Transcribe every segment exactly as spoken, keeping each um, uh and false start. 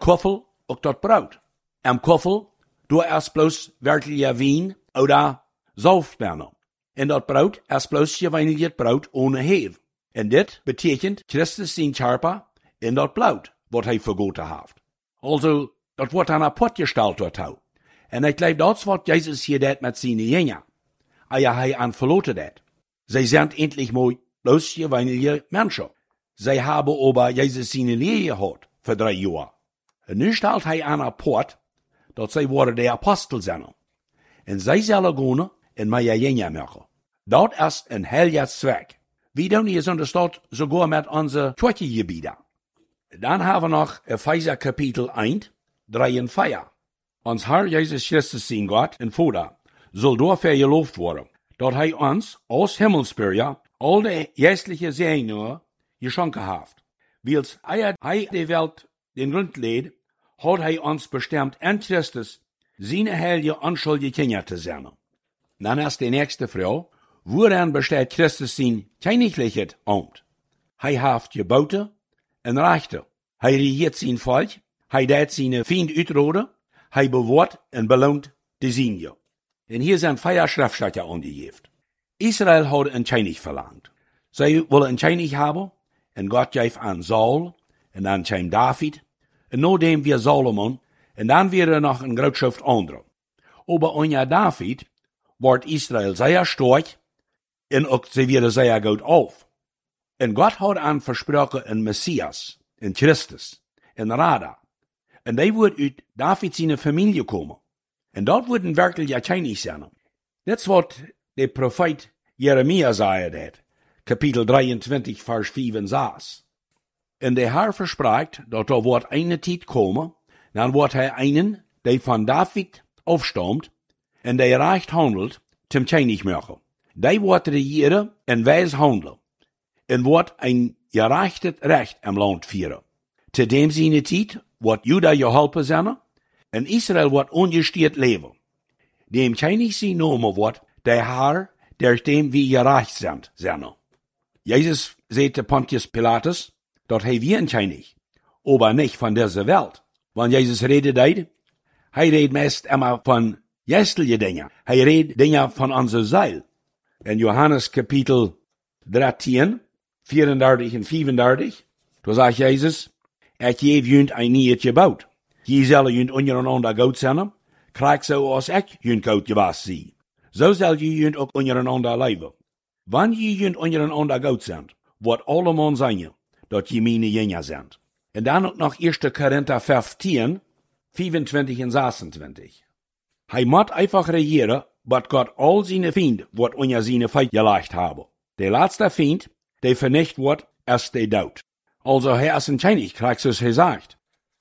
koffel ook tot brood. Am koffel doe erst bloos werkelijke wien oder zalf werden. En dat brood is bloos gewöhnlich brood ohne hev. En dit betekent Christus zijn charpa in dat brood, wat hij vergoten heeft. Also, dat wordt aan een pot gesteld door jou. En ik geloof dat wat Jezus hier deed met zijn jongeren. Ah ja, hij aan verloten dat. Zij zijn endlich mooi bloos gewöhnliche mensen. Zij hebben over Jezus zijn leer gehad voor drie jaar. En nu stelt hij aan een pot dat zij worden de apostel zijn. En zij zullen gaan en mij jongeren maken. Dat is een heilige zwak. We doen hier zonder staat sogar met onze kirchegebieden. Dan hebben we nog Epheser kapitel één, drie en vier. Ons Heer Jezus Christus zijn God en Vader zal daarvoor geloofd worden, dat hij ons als hemelsburger al de geestelijke zegeningen geschonken heeft. Wils hij de wereld den grond leed, had hij ons bestemd in Christus zijn heilige onschuldige kinderen te zijn. Dan is de nächste vraag, waarin bestaat Christus zijn koninklijkheid uit? Hij heeft geboten en rechten. Hij regeert zijn volk, hij deed zijn vriend uitroden, hij bewaart en beloont de zijnen. En hier zijn vier schriftstukken aangegeven. Israël had een koning verlangt. Zij willen een koning hebben, en God geeft aan Saul, en dan kwam David, en nadem weer Salomon, en dan weer er nog een groot schrift andere. Aber onder David wordt Israël zeer sterk, en ook ze weer zeer goed af. En God had aan versproken een Messias, een Christus, een Radar. En die wordt uit David zijn familie komen. En dat wordt een werkelijke koning zijn. Dat is wat de profeet Jeremia zei dat, kapitel drieëntwintig, vers vijf en zes. En de Heer verspreekt dat er wordt een tijd komen, dan wordt hij einen, die van David afstamt, en die recht handelt, zum koning maken. Die wordt regeren en wijs handelen, en wordt een gerechtigd recht im land vieren. Te dem zijn tijd wordt Juda geholpen zijn, en Israël wordt ongesteerd leven. Dem koning zijn naam wordt de Heer, der dem wie gerecht zijn, zijn. Jezus zei te Pontius Pilatus, dat hij wie een koning, aber niet van deze wereld. Want Jezus rede deed, hij reed meest immer van geestelijke dingen. Hij reed dingen van onze ziel. In Johannes kapitel dertien, vierendertig en vijfendertig, toen zegt Jezus, ik geef junt een nieuw gebouwd. Je zal junt ondereinander goed zijn, krijg zo als ik junt goed gewas zie. Zo zal je junt ook ondereinander leven. Wanneer je junt ondereinander goed zijn, wordt allemaal zijn dat je mijn jongeren zijn. En dan ook nog eerste Korinther vijftien, vijfentwintig en zesentwintig. Hij moet einfach regeren, wat God al zijn vrienden wordt onder zijn volk gelegd hebben. De laatste vriend, die vernicht wordt, is de dood. Also hij is een koninkrijk, zoals hij zegt.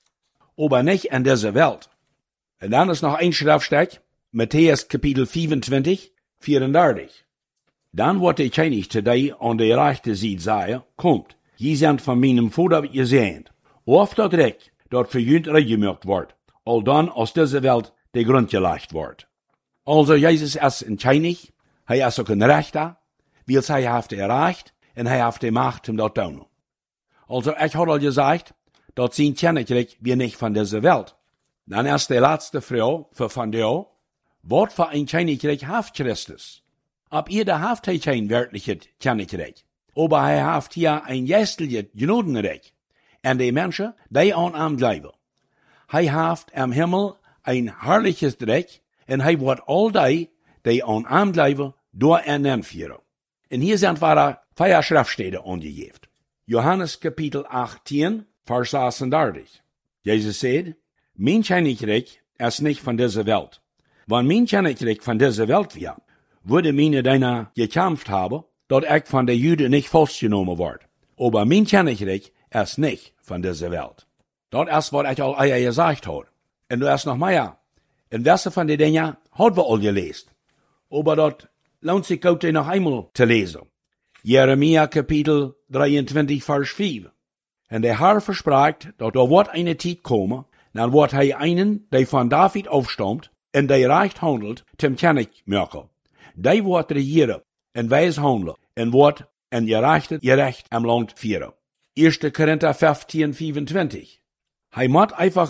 Aber niet in deze wereld. En dan is nog een schriftstück, Matthäus kapitel vijfentwintig, vierendertig. Dan wordt de koning te die aan de rechte zijde zeggen, komt, je zijn van mijn vader gezegend. Of dat rijk, dat voor junt rechtgemaakt wordt, al dan als deze wereld de grond gelegd wordt. Also Jezus is een koning, hij is ook een rechter, wils hij heeft de recht en hij heeft de macht om dat te doen. Also ik had al gezegd, dat zijn koninkrijk weer niet van deze wereld. Dan is de laatste vraag voor vandaag, wat voor een koninkrijk heeft Christus? Op ieder heeft hij geen werkelijke koninkrijk, aber hij heeft hier een geestelijke genodenrijk. En de mensen, die aan hem geloven. Hij heeft im Himmel een herrliches rijk, en hij wordt al die, die aan hem geloven, door en hem vieren. En hier zijn we vier schriftsteden aangegeven. Johannes kapitel achttien, vers zesendertig. Jezus zei, mijn koninkrijk is niet van deze wereld. Wanneer mijn koninkrijk van deze wereld was, würde meine deiner gekämpft hebben, dat ik van de Juden niet vastgenomen word. Aber mijn koninkrijk is niet van deze wereld. Dat is wat ik al eerder gezegd had. En er is nog meer. En welke van die dingen hadden we al gelezen. Aber dat lohnt zich ook nog eenmaal te lezen. Jeremia kapitel drieëntwintig vers vijf. En de Heer verspreekt dat er wordt een tijd komen, dan wordt hij einen, die van David afstamt, en die recht handelt, ten koning maken. Die wordt regeren, en wijs handelen, en wordt en gerecht gerecht am land vieren. eerste Korinther vijftien, vijfentwintig. Hij moet einfach